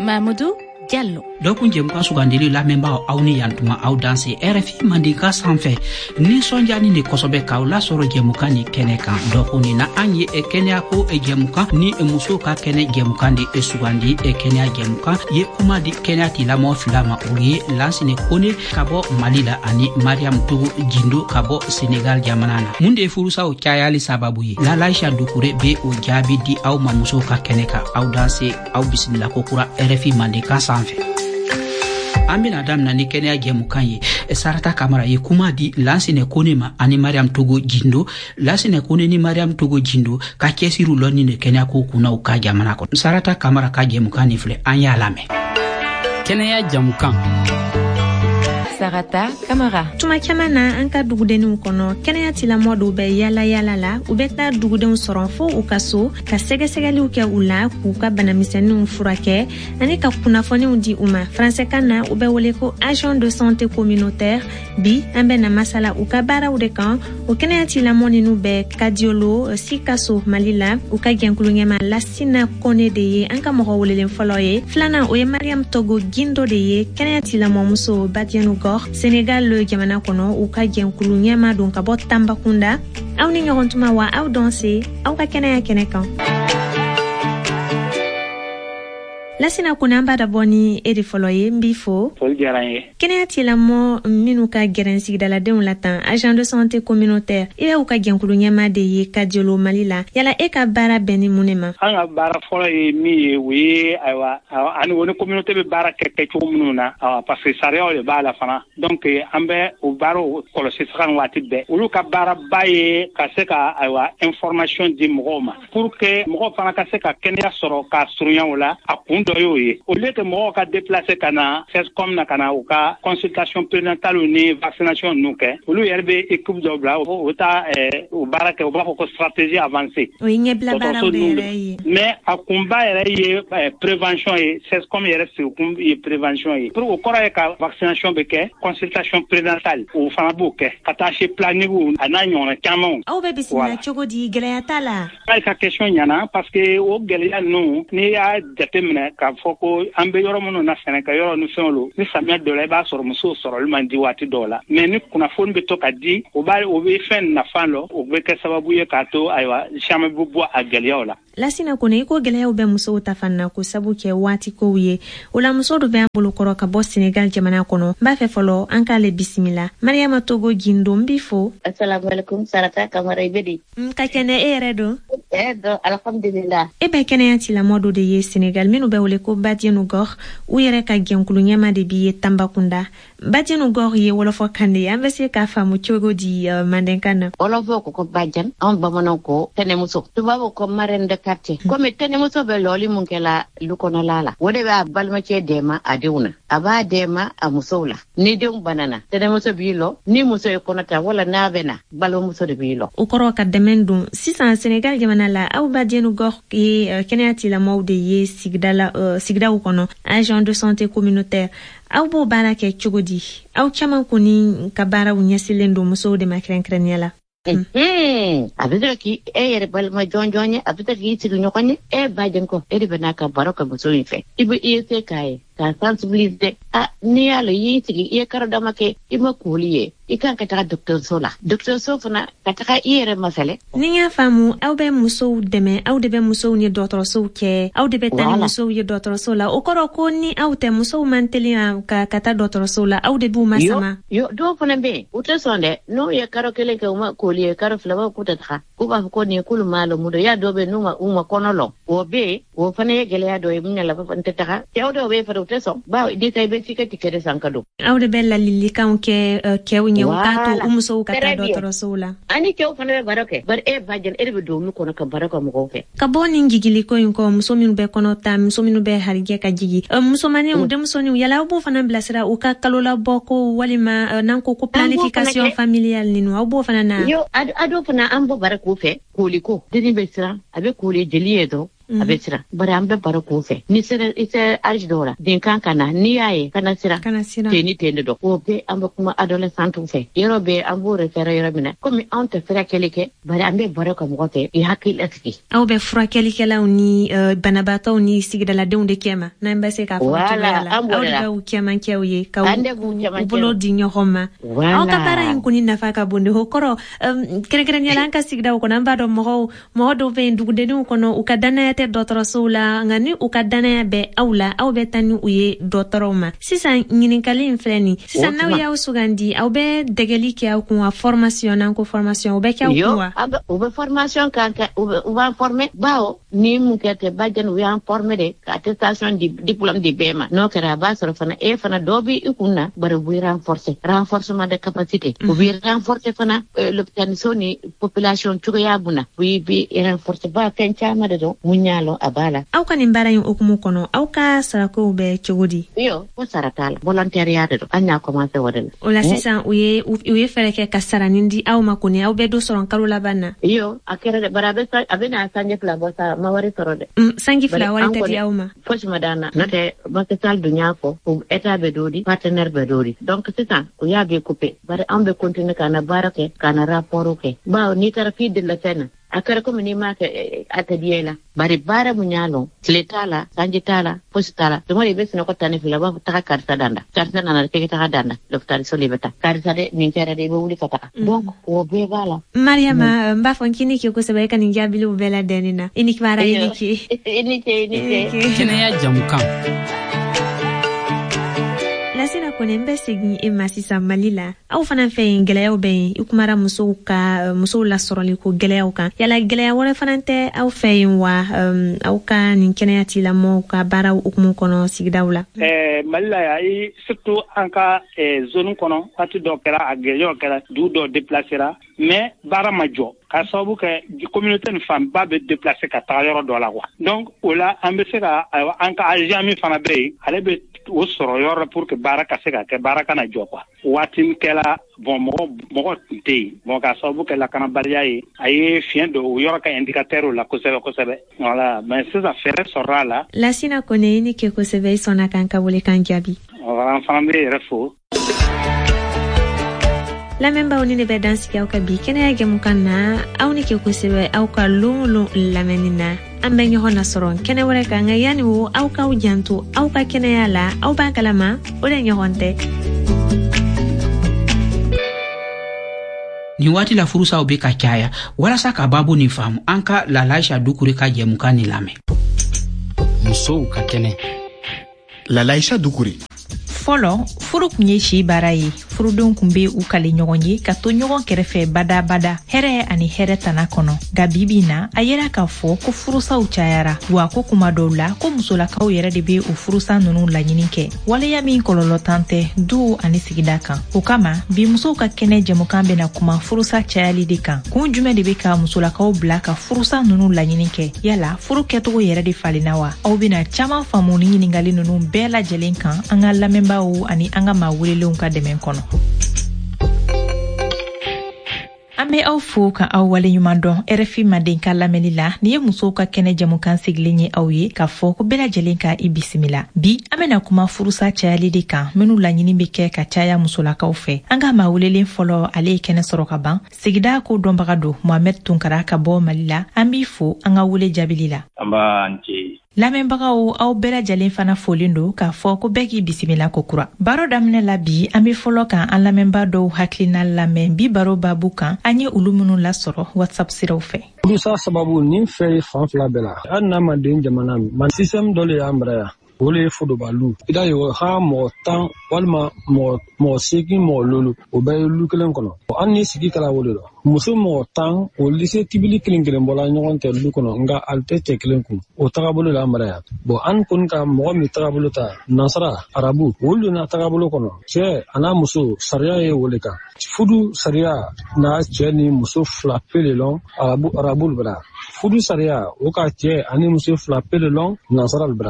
Mamadou Diallo. Dokun jemka sugandili la memba awni yantuma aw danse RFI mandika sanfɛ ni sonjani ni kosobe kaula soro jemuka ni kene kan dokuni na anye e kenya ko e jemuka ni e muso ka kene jemuka di e sugandi e kenya jemuka ye kuma di kenya tilamo filama uye lansine kone kabo malila ani Mariam Togo Jindo kabo Senegal jamanana munde furusa o kayali sababu ye la Laisha Dukure be o jabi di aw mamuso ka kene ka aw danse aw bismillah kokura RFI mandika sanfɛ Amina damna ni kenya jemukan ye Sarata Kamara ye kuma di lansine kone ma ani Mariam Togo Jindo lansine kone ni Mariam Togo Jindo ka kesiru loni ne kenya ko kuna u ka jamana ko Sarata Kamara ka jemukan ni fle anya lame kenya jemukan Sarata Kamara. Tuma kamana anka dugudenu kono kenya tila modu be yala la ubeta dugudenu soron fo ukaso ka segesegeli uke ula ku ka banamisenu furake ani ka kunafoni undi uma français kana ube wole ko agent de santé communautaire bi ambe na masala ukabara udekan o kenya tila moninu be cardiolo sikaso malila uka genkulunyama lasina kone de ye anka mo wolelen foloye flana o ye Mariam Togo Jindo de ye kenya tila momuso badienu Senegal le jamana kono u ka jenkulu nyama don ka bot tambakunda aw ni nyontuma wa aw danser aw ka kene kan Lasina kunamba da boni edi foloye mbifo fol jaranye kene atila mo minuka gerensi dala de latan agent de santé communautaire ila uka genkulu nyama de ye cardiolo malila yala e ka bara beni munema anga bara foloye mi we aywa ani woni communauté be bara keke chumununa parce que sarea le bala fana donc ambe u baro kolo sisran watibe ulu ka bara baye ka se ka aywa information di mogoma pour que mogo fana ka se ka kenya soro ka surunya wala akundo yoye au lieu que mogo ka déplacer kana c'est comme na kana ou ka consultation prénatale ni vaccination nuke ulu yerbe équipe dobla o ta o barake o ba ko stratégie avancée oui nyebla bara mais akumba ye prévention et c'est comme yere se kum ye prévention et pour o kora ka vaccination be ke consultation prénatale o fana buke attaché planning ananyo na kamo au be bisina chogodi geleatala ay ka question nyana parce que o geleya no ni ya determiner ka foko ambe yoro mono na Senegal yoro no fenlo ni samia do la ba soro muso soro le mandi wati dola mais ni kuna fon be to ka di o ba o be fen na fanlo o be ke sababu ye ka to aywa chama bubu ageliola lasina kone ko geleya o be muso tafanna ko sabu ke wati ko wiye ola muso do be ambolo koro ka bo Senegal jamana kono ba fe folo anka le bismillah Mariam Togo Jindo mbifo assalamu alaikum Sarata Kamara ibedi ka kene eredo alhamdulillah ebe kene yanti la modo de ye Senegal minu be wole ko badienu gor u yere ka genkulu nyama de biye tambakunda badienu gor ye wolofo kande ambese ka famu chogo di mandenkana wolofo ko badjan on bamano ko tenemuso tubabo ko marraine de quartier comme tenemuso be loli munkela lukono lala wode ba balma che dema adewna aba dema amusola ni dem banana tenemuso bilo ni muso e konata wala nabena balo muso de bilo ukoro ka demendu 600 Senegal jamana la aw badienu gor ye kenati la mawde ye sigda ukono agent de santé communautaire aw bo bara ke chugodi aw chaman kuni kabara unyasilendo muso de makrenkrenyala abidra ki yere balma jonjonye abidra ki tigu nyokanye bajen ko bana ka baraka muso infe ibu ese kai ka sensibiliser ni ala yitigi karada make ima kuliye ikan ka ta docteur Sofana ka ta yere masale ni ya famu aw be muso deme aw de be muso ni docteur so ke aw de be tan muso ye docteur so la okoro ko ni aw te muso manteli ka ta docteur so la aw de bu masama yo do fana be uta sonde no ye karo kele ke uma kuliye karo flava kuta ta ko ba ko ni kulu malo mudo ya do be numa uma konolo o be o fana ye gele ya do e munya la fa ta ya do be fa teso ba di tay be tikati kede sankado awde bella lilli kan ke kewnya ukato umso ukata docteur sola ani kew fana barake bar bajen be do mu kono ka baraka mo ko fe ka boni ngigili ko ko muso minu be kono tam muso minu be harige ka jigi muso mane u dem soni yala bo fana blasira uka kalola boko walima nanko ko planification familiale ninu abo fana na yo ado fana ambo barako fe koliko dini be sira abe kole jeliedo abetira bara ambe bara ko fe ni sere ite age dora din kan kana ni yaye kana sira teni tende do ko be ambe kuma adolescent fe yero be ambure fere yero mina comme on te fera kelike bara ambe bara ko mo te I hakil atiki aw be fura kelike la ni banabata ni sigida la de kema na mbese ka fo aw be kema kewye ka bulo di nyohoma aw ka para in kuni nafaka bonde hokoro kere nyala ka sigida ko namba do mo do be ndugude ni ko no ukadana yate dotoro sula ngani ukadana be awla aw be tanu uye dotoro ma sisan nyininkali infreni sisan naw ya usugandi aw be degelike aw ko formation ko formation be ka ko be formation kan ou va former bao ni mu kete bajan we an former de attestation di diplôme di bema no kera ba so fana e fana dobi ikuna bare bu renforcement de capacité ou bi renforcer fana l'hôpital soni population tugo yabuna bi renforcer ba kencha ma de do munyalo abala aw kan imbara yin okumu kono aw ka sarako be chogodi yo ko saratala volontariat do anya commencer wadel ola sisan uye fere ke kasara nindi aw makoni aw be do soron kalula bana yo akere de barabe abena sanje fla bosa mawari torode sangi fla wari tati awma fosh madana nate baketal dunya ko état be dodi partenaire be dodi donc c'est ça o ya be coupé bare ambe continuer kana barake kana rapport ke ba ni tarafi de la tena akara ko mini ma ke atadiela bare bara munyalo letala sanje tala postala to mo be sino ko tane fla ba ta karta danda na ke ta danda docteur solibeta karta de ni tera de wuli kata donc o be bala Mariama mba fonkini ki ko sebe kan ngiabilu bela denina inik mara iniki Kenya jamukan lasina kone mbe segi masisa malila aw fana fe geleyaw be ikumara muso la soroli ko geleyaw kan yala geleyaw wala fana te aw fe wa aw ka nin keneyati la mo ka bara ukumu kono sigdawla malila ya surtout anka zone kono pati do kera agreyo kera du do déplacera mais bara majo ka sabu ke communauté de femmes ba be déplacer ka ta yoro do la quoi donc ola ambesera anka aljami fana be ale be o soro yoro pour que baraka sega ke baraka na jo quoi watin kela bon mo té bon ka sabu ke la kana baria yi ay fien do yoro ka indicateur la ko sebe voilà mais ces affaires sora la sina kone ni ke ko sebe sona kan ka wole kan jabi on fambe refo la memba oni ne be dansi ka ka bi kene ya gemu kana aw ni ke ko sebe aw ka lolo la menina ambe nyo hona soron kene wore ka ngayani wo aw ka ujanto aw ka kene yala aw ba kalama ole nyo honte ni wati la furusa obe ka kaya wala saka babu ni famu anka la laisha dukure ka jemukani lame muso ka kene la laisha dukure folo furu kunye shi barayi furudon kumbe u kale ɲɔgɔn ka to ɲɔgɔn kɛrɛfɛ bada hɛrɛ ani hɛrɛ tana kɔnɔ ga bibina a yera ka fɔ ko furusaw cayara wa ko kuma dɔw la ko musolakaw yɛrɛ de be u furusa nunu laɲini kɛ waleya min kɔlɔlɔ tan tɛ du ani sigida kan o kama bi musow ka kɛnɛ jɛmukan bena kuma furusa cayali de kan kun jumɛn de be ka musolakaw bila ka furusa nunu laɲini kɛ yala furu kɛtogo yɛrɛ de falenna wa aw bena caman faamu ni ɲiningali nunu bɛɛ lajɛlen kan an ka lamɛnbaaw ani an ka mawelelenw ka dɛmɛ kɔnɔ an be aw fo ka aw wale ɲuman dɔn RFI Manden ka lamɛnni la ni ye musow ka kɛnɛ jamukan sigilen ye aw ye k'a fɔ ko bɛɛ lajɛlen ka i bisimila bi an bena kuma furusa cayali de kan minnu laɲini be kɛ ka caya musolakaw fɛ an ka mawelelen fɔlɔ ale ye kɛnɛ sɔrɔ ka ban sigida ko dɔnbaga do Mohamed Tunkara ka bɔ Mali la an b'i fo an ka wele jaabili la an b'an ce lamɛnbagaw aw bɛɛ lajɛlen fana folen do k'a fɔ ko bɛɛ k'i bisimila kokura baro daminɛ la bi an be fɔlɔ kan an lamɛnba dɔw hakilina lamɛn bi baro babu kan an ye olu minnu lasɔrɔ whatsapp siraw fɛ furusa sababu nin fɛn ye fan fila bɛɛ la hali n'a ma den jamana min man système dɔ le y'an bara yan o le ye fodobalu i da ye ha mɔgɔ 10 walima mɔgɔ 8 mɔgɔ lolo o bɛɛ ye lu kelen kɔnɔ an ni sigi kɛla o de la muso mɔgɔ 10 o lycée tibili kelen bɔla ɲɔgɔn tɛ lu kɔnɔ nka ali tɛ cɛ kelen kun o tagabolo la an bara yan an kɔni ka mɔgɔ min tagabolo ta nasara arabu olu na tagabolo kɔnɔ cɛ a n'a muso sariya ye o le kan fudu sariya n'a cɛ ni muso fila pe le lɔn arabu bara fudu sariya o ka cɛ ani muso fila pe le lɔn nasara bara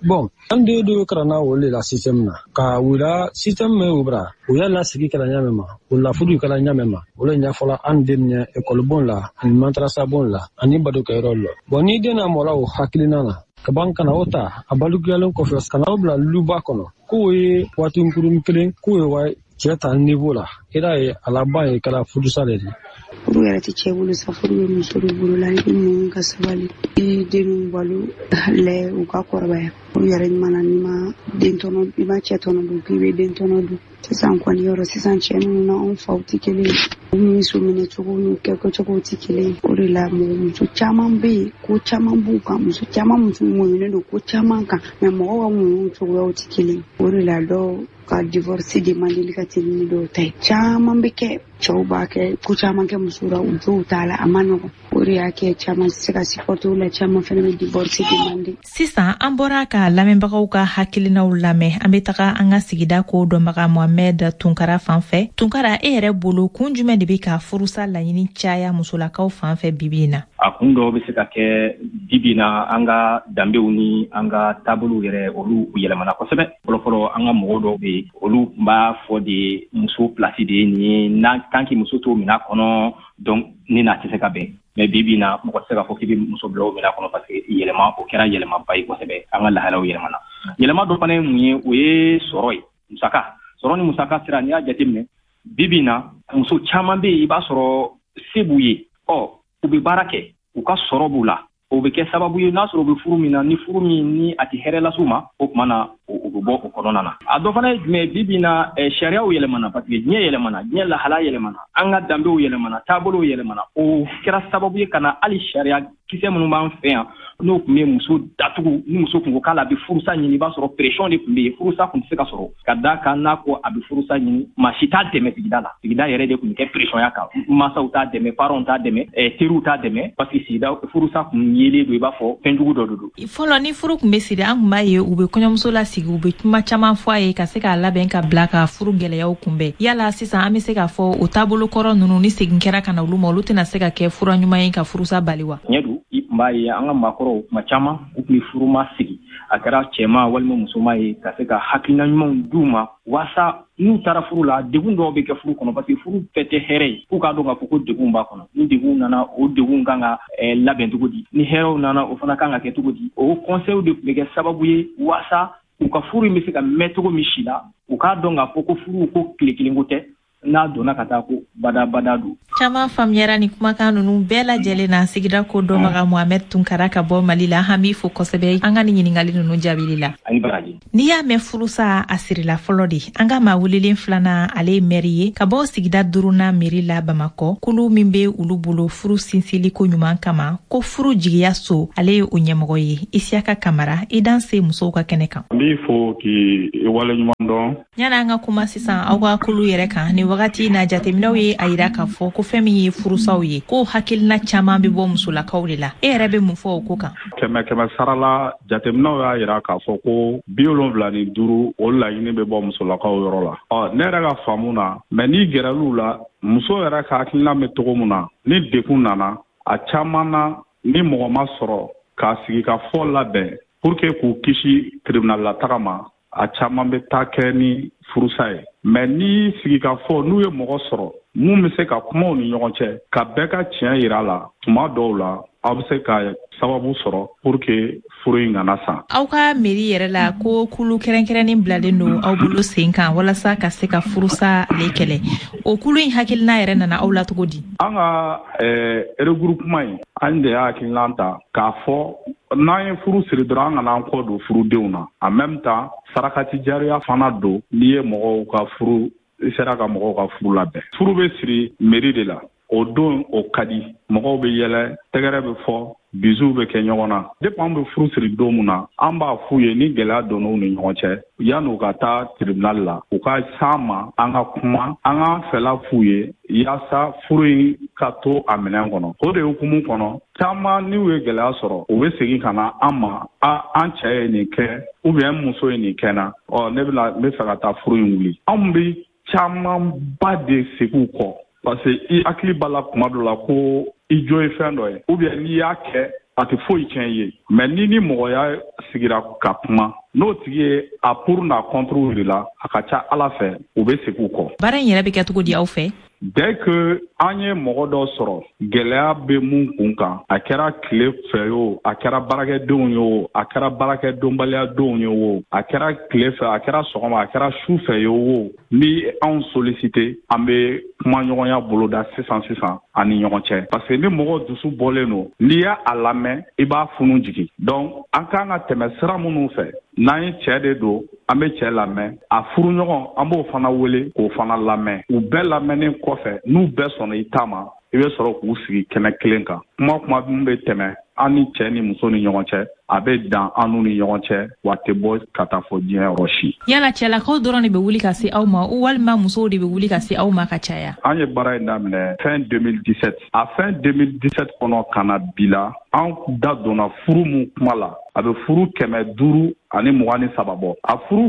Bon, an de do karana wole la système na ka wula système me ubra o ya la sigi kala nyamema o la fudu kala nyamema o le nya fola an de nya école bon la an madrasa bon la ani badu kayro lo bon ni de na mola o hakilina na ka banka na ota abalu galon ko fes kana obla luba kono ko e watu nkurum kelen ko e wa jeta niveau la ira e ala ba e kala fudu saledi furu yɛrɛ tɛ cɛ bolo sa furu bɛ muso de bolo la i mun ka sabali i denw balo lɛ u ka kɔrɔbaya furu yɛrɛ ɲuman na n'i ma den tɔnɔ i ma cɛ tɔnɔ dun k'i bɛ den tɔnɔ dun sisan kɔni yɔrɔ sisan cɛ ninnu na anw faw tɛ kelen ye u muso minɛ cogo n'u kɛcogo tɛ kelen ye o de la muso caman bɛ yen ko caman b'u kan muso caman muso ŋɔɲɔnen don ko caman kan mɛ mɔgɔw ka ŋɔɲɔ cogoyaw tɛ kelen ye o de la dɔw ka divorce demandeli ka teli ni dɔw ta ye caman bɛ kɛ cɛw b'a kɛ ko caman kɛ muso la u dɔw t'a la a ma nɔgɔn o de y'a kɛ caman se ka supporter u la caman fana bɛ divorce demander. Sisan an bɔra ka lamɛnbagaw ka hakilinaw lamɛn an bɛ taga an ka sigida ko dɔnbaga Mohamed Tunkara fanfɛ. Tunkara e yɛrɛ bolo kun jumɛn de bɛ ka furusa laɲini caya musolakaw fanfɛ bibi in na? A kun dɔw bɛ se ka kɛ bibi in na an ka danbew ni an ka taabolow yɛrɛ olu yɛlɛmana kosɛbɛ. Fɔlɔfɔlɔ an ka mɔgɔw dɔw bɛ yen olu tun b'a fɔ de muso place de ye nin ye n'an tant que muso t'o minɛ kɔnɔ donc ni n'a tɛ se ka bɛn. Mais bibi in na mɔgɔ tɛ se ka fɔ k'i bɛ muso bila o minɛ kɔnɔ parce que yɛlɛma o kɛra yɛlɛmaba ye kosɛbɛ an ka lahalaw yɛlɛmana. Yɛlɛma dɔ fana ye mun ye o ye sɔrɔ ye musaka. Sɔrɔ ni musaka sira n'i y'a jateminɛ bibi in na muso caman bɛ yen i b'a sɔrɔ se b'u ye u bɛ baara kɛ u ka sɔrɔ b'u la o bɛ kɛ sababu ye n'a sɔrɔ u bɛ furu min na ni furu min ni a tɛ hɛrɛ las'u ma o tuma na u bɛ bɔ o kɔnɔna na. A dɔ fana ye jumɛn bibi in na sariyaw yɛlɛmana parce que diɲɛ yɛlɛmana diɲɛ lahala yɛlɛmana an ka danbew yɛlɛmana taabolow yɛlɛmana o kɛra sababu ye ka na hali sariya kisɛ minnu b'an fɛ yan n'o tun bɛ muso datugu ni muso tun ko k'a la a bɛ furusa ɲini i b'a sɔrɔ pression de tun bɛ yen furusa tun tɛ se ka sɔrɔ ka d'a kan n'a ko a bɛ furusa ɲini maa si t'a dɛmɛ sigida la sigida yɛrɛ de tun bɛ kɛ pression kan mansaw t'a dɛmɛ parents t'a dɛmɛ teriw t'a dɛmɛ parce que sigida furusa tun yelen don i b'a fɔ fɛn jugu dɔ de don. Fɔlɔ ni furu tun bɛ siri an tun b'a ye u bɛ kɔɲɔmuso lasigi u bɛ kuma caman fɔ a ye ka se k'a labɛn ka bila ka furu gɛlɛyaw kunbɛn yala sisan an bɛ se k'a fɔ o taabolo kɔrɔ ninnu ni segin kɛra ka na olu ma olu tɛna se ka kɛ fura ɲuman ye ka furusa bali wa? Tiɲɛ don i tun b'a ye an ka maakɔrɔw tuma caman u tun bɛ furuma sigi a kɛra cɛma walima musoma ye ka se ka hakilina ɲumanw d'u ma walasa n'u taara furu la degun dɔw bɛ kɛ furu kɔnɔ parce que furu bɛɛ tɛ hɛrɛ ye f'u k'a dɔn k'a fɔ ko degun b'a kɔnɔ ni degun nana o degun kan ka labɛn cogo di ni hɛrɛw nana o fana kan ka kɛ cogo di o conseil de tun bɛ kɛ sababu ye walasa u ka furu in bɛ se ka mɛn cogo min si la u k'a dɔn k'a fɔ ko furu ko tile kelen ko tɛ n'a donna ka taa ko badabada don. Caman faamuyara ni kumakan ninnu bɛɛ lajɛlen na sigida ko dɔnbaga Mohamed Tunkara ka bɔ Mali la an b'i fo kosɛbɛ an ka ni ɲininkali ninnu jaabili la. N'i y'a mɛn furusa a sirila fɔlɔ de an ka maa wililen filanan ale ye maire ye ka bɔ sigida 4nan mairie la Bamakɔ kulu min bɛ olu bolo furu sinsinli ko ɲuman kama ko furu jigiya so ale ye o ɲɛmɔgɔ ye Isiaka Kamara i dan se musow ka kɛnɛ kan. N b'i fo k'i wale ɲuman dɔn. Yani an ka kuma sisan aw ka kulu yɛrɛ kan ni wagati na jateminɛw ye a yira k'a fɔ ko fɛn min ye furusaw ye ko hakilina caman bɛ bɔ musolakaw de la e yɛrɛ bɛ mun fɔ o ko kan? Kɛmɛ sarala jateminɛw y'a yira k'a fɔ ko 75 o laɲini bɛ bɔ musolakaw yɔrɔ la. Ne yɛrɛ ka faamu na mɛ n'i gɛrɛl'u la muso yɛrɛ ka hakilina bɛ cogo min na ni dekun nana a caman na ni mɔgɔ ma sɔrɔ k'a sigi ka fɔ labɛn pour que k'u kisi tribunal la taga ma a caman bɛ taa kɛ ni furusa ye mɛ n'i sigi ka fɔ n'u ye mɔgɔ sɔrɔ mun bɛ se ka kumaw ni ɲɔgɔn cɛ ka bɛɛ ka tiɲɛ yira la tuma dɔw la aw bɛ se ka sababu sɔrɔ pour que furu in kana san. Aw ka mairie yɛrɛ la ko kulu kɛrɛnkɛrɛnnen bilalen don aw bolo sen kan walasa ka se ka furusa ale kɛlɛ o kulu in hakilina yɛrɛ nana aw la cogo di? An ka regroupement in an de y'a hakilina ta k'a fɔ n'an ye furu siri dɔrɔn an kana an kɔ don furudenw na en même temps sarakati jariya fana don n'i ye mɔgɔw ka furu i sera ka mɔgɔw ka furu labɛn furu bɛ siri mairie de la o don o ka di mɔgɔw bɛ yɛlɛ tɛgɛrɛ bɛ fɔ bizuw bɛ kɛ ɲɔgɔn na depuis an bɛ furu siri don min na an b'a f'u ye ni gɛlɛya donn'u ni ɲɔgɔn cɛ yan'u ka taa tribunal la u ka s'an ma an ka kuma an ka fɛla f'u ye yaasa furu in ka to a minɛn kɔnɔ o de hukumu kɔnɔ caman n'u ye gɛlɛya sɔrɔ u bɛ segin ka na an ma an cɛ ye nin kɛ ou bien n muso ye nin kɛ na ne bɛ fɛ ka taa furu in wuli anw bɛ camanba de segin u kɔ parce que i hakili b'a la kuma dɔ la ko i jo ye fɛn dɔ ye ou bien n'i y'a kɛ a tɛ foyi tiɲɛ ye mais ni mɔgɔya sigira ka kuma n'o tigi ye a pour na contre de la a ka ca Ala fɛ u bɛ segin u kɔ. Baara in yɛrɛ bɛ kɛ cogo di aw fɛ? Dès que an ye mɔgɔ dɔ sɔrɔ gɛlɛya bɛ mun kun kan a kɛra tile fɛ o a kɛra baarakɛdenw ye o a kɛra baarakɛdonbaliyadenw ye o a kɛra tile fɛ a kɛra sɔgɔma a kɛra su fɛ ye o ni anw sollicité an bɛ kuma ɲɔgɔnya boloda sisan ani ɲɔgɔn cɛ parce que ni mɔgɔ dusu bɔlen don n'i y'a lamɛn i b'a funu jigi donc an kan ka tɛmɛ sira minnu fɛ n'an ye cɛ de don an bɛ cɛ lamɛn a furuɲɔgɔn an b'o fana wele k'o fana lamɛn u bɛɛ lamɛnnen kɔfɛ n'u bɛɛ sɔnna i ta ma i bɛ sɔrɔ k'u sigi kɛnɛ kelen kan kuma min bɛ tɛmɛ an ni cɛ ni muso ni ɲɔgɔn cɛ a bɛ dan an n'u ni ɲɔgɔn cɛ wa tɛ bɔ ka taa fɔ diɲɛ yɔrɔ si. Yala cɛlakaw dɔrɔn de bɛ wuli ka se aw ma walima musow de bɛ wuli ka se aw ma ka caya? An ye baara in daminɛ fin 2017 a fin 2017 kɔnɔ ka na bi la an da donna furu mun kuma la a bɛ furu 523 bɔ a furu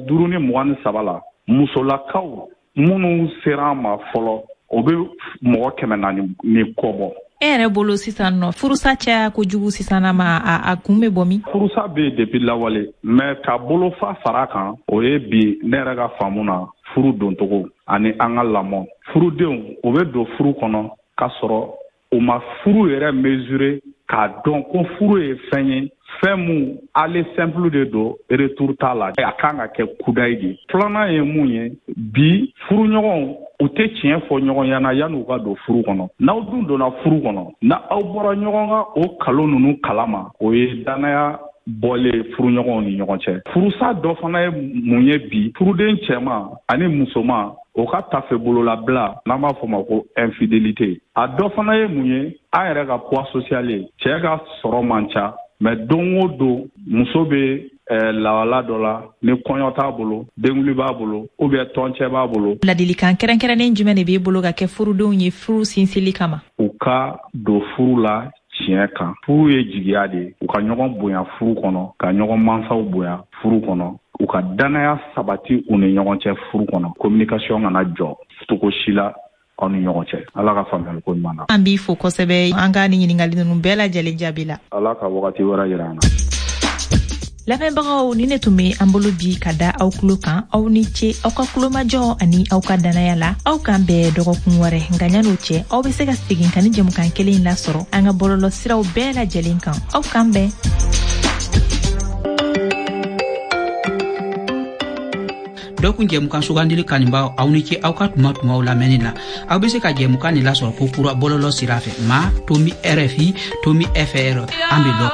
523 la musolakaw minnu sera an ma fɔlɔ o bɛ mɔgɔ 400 ni kɔ bɔ. E yɛrɛ bolo sisan nɔ furusa caya kojugu sisan ma a kun bɛ bɔ min? Furusa bɛ yen depuis lawale mais ka bolofa fara kan o ye bi ne yɛrɛ ka faamu na furu doncogo ani an ka lamɔ furudenw o bɛ don furu kɔnɔ k'a sɔrɔ o ma furu yɛrɛ mesurer k'a dɔn ko furu ye fɛn ye fɛn mun ale simple de don retour t'a la a kan ka kɛ kudayi de. Filanan ye mun ye bi furuɲɔgɔnw u tɛ tiɲɛ fɔ ɲɔgɔn ɲɛna yan'u ka don furu kɔnɔ n'aw dun donna furu kɔnɔ na aw bɔra ɲɔgɔn ka o kalo ninnu kalama o ye danaya bɔlen furuɲɔgɔnw ni ɲɔgɔn cɛ. Furusa dɔ fana ye mun ye bi furuden cɛman ani musoman o ka tafe bololabila n'an b'a fɔ ma ko infidélité a dɔ fana ye mun ye an yɛrɛ ka poids social ye cɛ ka sɔrɔ man ca mais don o don muso bɛ lawala dɔ la ni kɔɲɔ t'a bolo denkundi b'a bolo ou bien tɔncɛ b'a bolo. Ladilikan kɛrɛnkɛrɛnnen jumɛn de b'i bolo ka kɛ furudenw ye furu sinsinli kama? U ka don furu la tiɲɛ kan furu ye jigiya de ye u ka ɲɔgɔn bonya furu kɔnɔ ka ɲɔgɔn mansaw bonya furu kɔnɔ u ka danaya sabati u ni ɲɔgɔn cɛ furu kɔnɔ communication kana jɔ cogo si la aw ni ɲɔgɔn cɛ. Ala ka faamuyali ko ɲuman na. An b'i fo kosɛbɛ an ka ni ɲininkali ninnu bɛɛ lajɛlen jaabi la. Ala ka wagati wɛrɛ yira an na. Lamɛnbagaw ni ne tun bɛ an bolo bi ka da aw tulo kan aw ni ce aw ka kulomajɔ ani aw ka danaya la aw kan bɛɛ dɔgɔkun wɛrɛ nka ɲan'o cɛ aw bɛ se ka segin ka ni jɛmukan kelen lasɔrɔ an ka bɔlɔlɔ siraw bɛɛ lajɛlen kan aw kan bɛn. dɔw kun jɛmukan sugandili kanibaaw aw ni ce aw ka tumaw lamɛnni la aw bɛ se ka jɛmukan ni lasɔrɔ ko kura bɔlɔlɔ sira fɛ ma tomi RFI tomi FR an bɛ